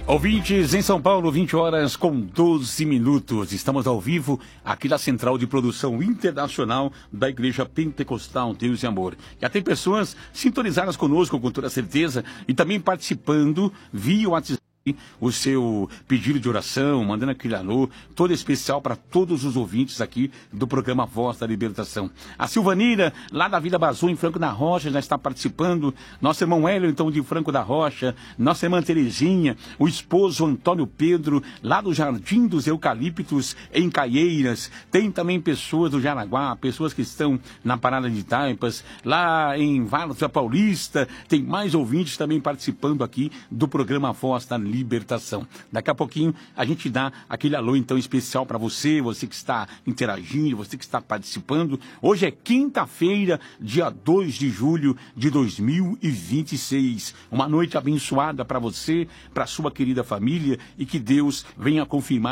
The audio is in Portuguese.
Ouvintes em São Paulo, 20 horas com 12 minutos. Estamos ao vivo aqui na Central de Produção Internacional da Igreja Pentecostal Deus e Amor. Já tem pessoas sintonizadas conosco, com toda certeza, e também participando via WhatsApp. O seu pedido de oração, mandando aquele alô, todo especial para todos os ouvintes aqui do programa Voz da Libertação. A Silvanira, lá da Vila Bazu, em Franco da Rocha, já está participando. Nosso irmão Hélio, então, de Franco da Rocha. Nossa irmã Terezinha, o esposo Antônio Pedro, lá do Jardim dos Eucaliptos, em Caieiras. Tem também pessoas do Jaraguá, pessoas que estão na Parada de Taipas, lá em Várzea Paulista. Tem mais ouvintes também participando aqui do programa Voz da Libertação. Daqui a pouquinho a gente dá aquele alô então especial para você, você que está interagindo, você que está participando. Hoje é quinta-feira, dia 2 de julho de 2026. Uma noite abençoada para você, para sua querida família, e que Deus venha confirmar